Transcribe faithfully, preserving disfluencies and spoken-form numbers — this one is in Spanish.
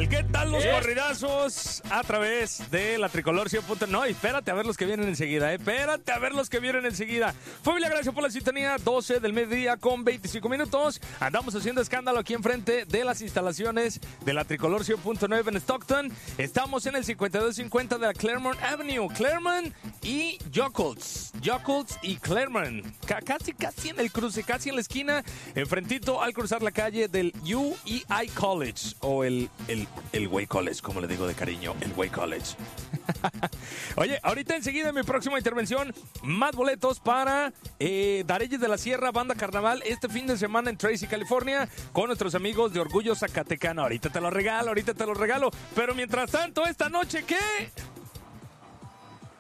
tal? ¿Qué tal los ¿Eh? corridazos a través de la Tricolor cien punto nueve? No, espérate a ver los que vienen enseguida, ¿eh? Espérate a ver los que vienen enseguida. Familia, gracias por la sintonía. doce del mediodía con veinticinco minutos. Andamos haciendo escándalo aquí enfrente de las instalaciones de la Tricolor cien punto nueve en Stockton. Estamos en el cincuenta y dos cincuenta de la Claremont Avenue. Claremont y Yokults. Yokults y Claremont. C- casi, casi en el cruce, casi en la esquina, enfrentito al cruzar la calle del U E I College. O el, el, el Way College, como le digo de cariño, el Way College. Oye, ahorita enseguida en mi próxima intervención, más boletos para eh, Dareyes de la Sierra, Banda Carnaval, este fin de semana en Tracy, California, con nuestros amigos de Orgullo Zacatecano. Ahorita te lo regalo, ahorita te lo regalo. Pero mientras tanto, esta noche, ¿qué?